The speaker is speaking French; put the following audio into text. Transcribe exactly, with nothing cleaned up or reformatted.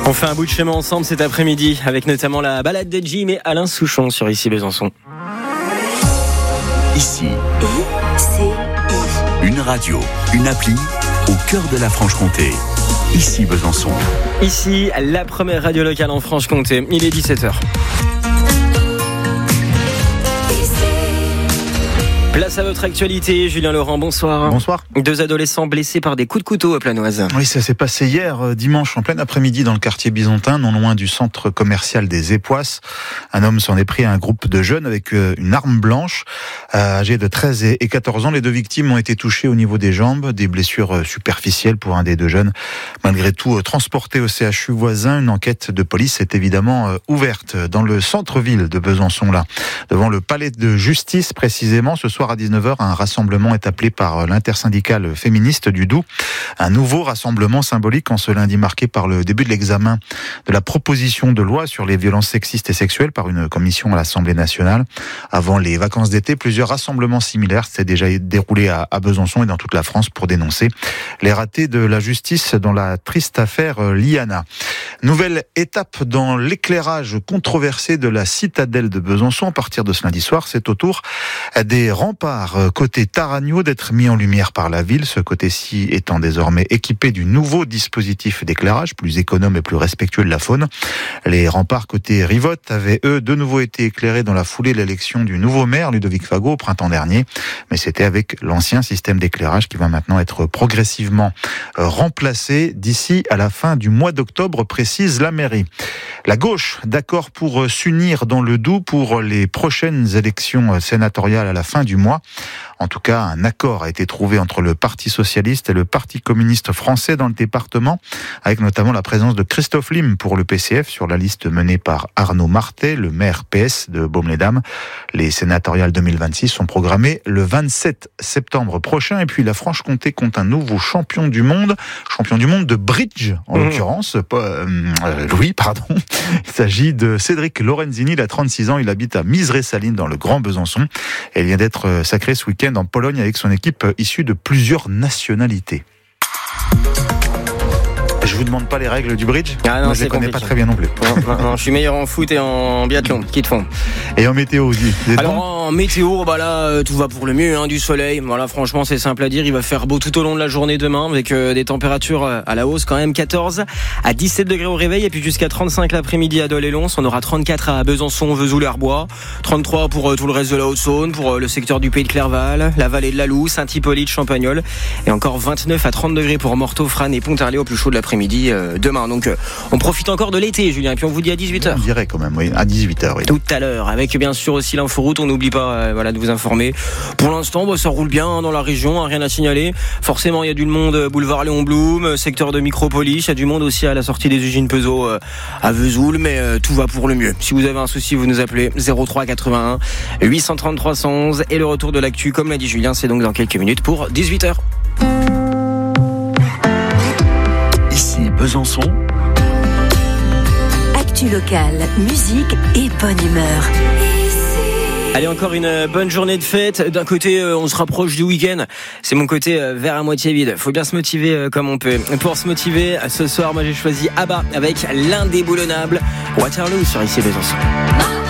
On fait un bout de chemin ensemble cet après-midi avec notamment la balade de Jim et Alain Souchon sur Ici Besançon. Ici, I C I. Une radio, une appli au cœur de la Franche-Comté. Ici Besançon. Ici, la première radio locale en Franche-Comté. Il est dix-sept heures. Place à votre actualité, Julien Laurent, bonsoir. Bonsoir. Deux adolescents blessés par des coups de couteau à Planoise. Oui, ça s'est passé hier, dimanche, en plein après-midi, dans le quartier byzantin, non loin du centre commercial des Époisses. Un homme s'en est pris à un groupe de jeunes avec une arme blanche, âgés de treize et quatorze ans. Les deux victimes ont été touchées au niveau des jambes, des blessures superficielles pour un des deux jeunes. Malgré tout, transportés au C H U voisin, une enquête de police est évidemment ouverte dans le centre-ville de Besançon, là, devant le palais de justice précisément. Ce soir à dix-neuf heures, un rassemblement est appelé par l'intersyndicale féministe du Doubs. Un nouveau rassemblement symbolique en ce lundi marqué par le début de l'examen de la proposition de loi sur les violences sexistes et sexuelles par une commission à l'Assemblée nationale. Avant les vacances d'été, plusieurs rassemblements similaires s'étaient déjà déroulés à, à Besançon et dans toute la France pour dénoncer les ratés de la justice dans la triste affaire Liana. Nouvelle étape dans l'éclairage controversé de la citadelle de Besançon. À partir de ce lundi soir, c'est au tour des remparts côté Taragno d'être mis en lumière par la ville, ce côté-ci étant désormais équipé du nouveau dispositif d'éclairage, plus économe et plus respectueux de la faune. Les remparts côté Rivotte avaient, eux, de nouveau été éclairés dans la foulée de l'élection du nouveau maire, Ludovic Fagot, au printemps dernier, mais c'était avec l'ancien système d'éclairage qui va maintenant être progressivement remplacé d'ici à la fin du mois d'octobre, précise la mairie. La gauche, d'accord pour s'unir dans le Doubs pour les prochaines élections sénatoriales à la fin du mois. En tout cas, un accord a été trouvé entre le Parti socialiste et le Parti communiste français dans le département, avec notamment la présence de Christophe Lim pour le P C F sur la liste menée par Arnaud Martet, le maire P S de Baume-les-Dames. Les sénatoriales deux mille vingt-six sont programmées le vingt-sept septembre prochain. Et puis la Franche-Comté compte un nouveau champion du monde, champion du monde de bridge en mmh. l'occurrence, euh, euh, Louis, pardon. Il s'agit de Cédric Lorenzini, il a trente-six ans, il habite à Miseré-Saline dans le Grand Besançon. Et il vient d'être sacré ce week-end en Pologne avec son équipe issue de plusieurs nationalités. Je vous demande pas les règles du bridge. Ah non, moi je les connais pas très bien non plus. Non, non, non, je suis meilleur en foot et en biathlon, qui te font. Et en météo aussi. Alors en météo, bah là, euh, tout va pour le mieux, hein, du soleil. Voilà, franchement, c'est simple à dire. Il va faire beau tout au long de la journée demain, avec euh, des températures euh, à la hausse quand même. quatorze à dix-sept degrés au réveil, et puis jusqu'à trente-cinq l'après-midi à Dole-et-Lons. On aura trente-quatre à Besançon, Vesoul-Herbois, trente-trois pour euh, tout le reste de la Haute-Saône, pour euh, le secteur du Pays de Clerval, la vallée de la Loue, Saint-Hippolyte, Champagnole, et encore vingt-neuf à trente degrés pour Morteau, Frane et Pontarlier au plus chaud de l'après-midi euh, demain. Donc euh, on profite encore de l'été, Julien, et puis on vous dit à dix-huit heures. On dirait quand même, oui, à dix-huit heures. Oui. Tout à l'heure, avec bien sûr aussi l'inforoute, on n'oublie pas euh, voilà, de vous informer. Pour l'instant, bah, ça roule bien dans la région, hein, rien à signaler. Forcément, il y a du monde boulevard Léon Blum, secteur de Micropolis, il y a du monde aussi à la sortie des usines Peugeot euh, à Vesoul, mais euh, tout va pour le mieux. Si vous avez un souci, vous nous appelez zéro trois quatre-vingt-un huit cent trente trois cent onze, et le retour de l'actu, comme l'a dit Julien, c'est donc dans quelques minutes pour dix-huit heures. Ici Besançon. Actu locale, musique et bonne humeur. Allez, encore une bonne journée de fête. D'un côté, on se rapproche du week-end. C'est mon côté verre à moitié vide. Faut bien se motiver comme on peut. Pour se motiver, ce soir, moi j'ai choisi ABBA avec l'indéboulonnable Waterloo sur Ici Besançon.